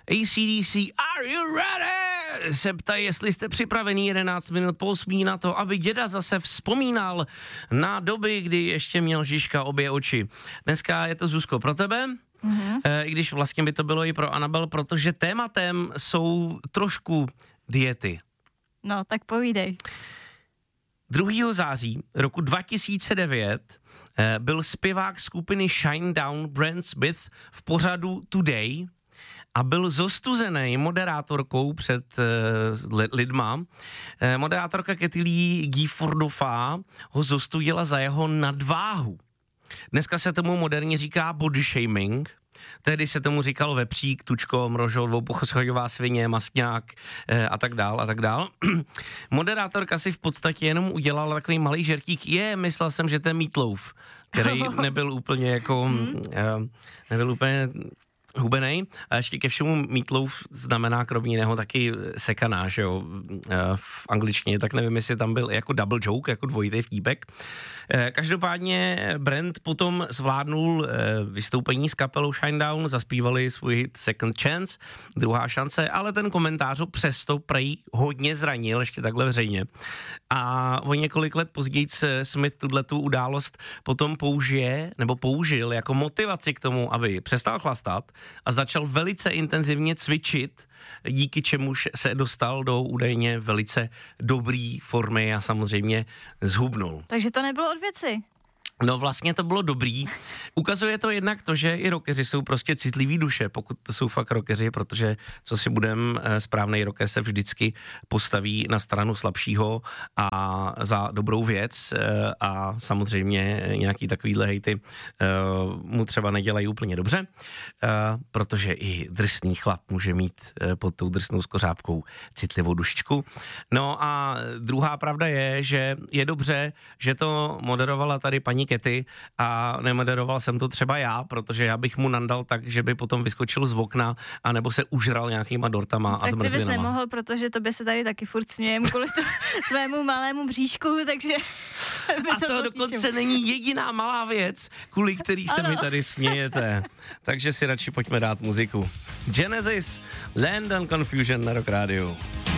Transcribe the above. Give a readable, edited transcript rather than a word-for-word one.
AC/DC, are you ready? Se ptají, jestli jste připravený 11 minut po 8 na to, aby děda zase vzpomínal na doby, kdy ještě měl Žižka obě oči. Dneska je to, Zuzko, pro tebe, i když vlastně by to bylo i pro Anabel, protože tématem jsou trošku diety. No, tak povídej. 2. září roku 2009 byl zpěvák skupiny Shinedown Brent Smith v pořadu Today a byl zostuzený moderátorkou před lidma. Moderátorka Katy Lee Giffordová ho zostudila za jeho nadváhu. Dneska se tomu moderně říká body shaming. Tehdy se tomu říkalo vepřík, tučko, mrožol, dvoupochodová svině, mastňák a tak dál a tak dál. Moderátorka si v podstatě jenom udělala takový malý žertík. Myslel jsem, že to je Meat Loaf, který nebyl úplně jako, nebyl úplně hubenej. A ještě ke všemu Meat Loaf znamená kromě jiného taky sekaná, že jo, v angličtině, tak nevím, jestli tam byl jako double joke, jako dvojitý vtípek. Každopádně Brent potom zvládnul vystoupení s kapelou Shinedown, zaspívali svůj hit Second Chance, druhá šance, ale ten komentář ho přesto prej hodně zranil, ještě takhle veřejně. A o několik let později Smith tuhletu událost potom použil jako motivaci k tomu, aby přestal chlastat a začal velice intenzivně cvičit, díky čemuž se dostal do údajně velice dobrý formy a samozřejmě zhubnul. Takže to nebylo od věci. No vlastně to bylo dobrý. Ukazuje to jednak to, že i rockeři jsou prostě citlivý duše, pokud to jsou fakt rockeři, protože co si budem, správnej rocker se vždycky postaví na stranu slabšího a za dobrou věc a samozřejmě nějaký takovýhle hejty mu třeba nedělají úplně dobře, protože i drsný chlap může mít pod tou drsnou skořápkou citlivou dušičku. No a druhá pravda je, že je dobře, že to moderovala tady paní Katy a nemoderoval jsem to třeba já, protože já bych mu nandal tak, že by potom vyskočil z okna a nebo se užral nějakýma dortama a zmrzlinama. Tak ty bys nemohl, protože to by se tady taky furt smějem kvůli tvému malému bříšku, takže... A to dokonce není jediná malá věc, kvůli který se mi tady smějete. Takže si radši pojďme dát muziku. Genesis, Land and Confusion na Rock Radio.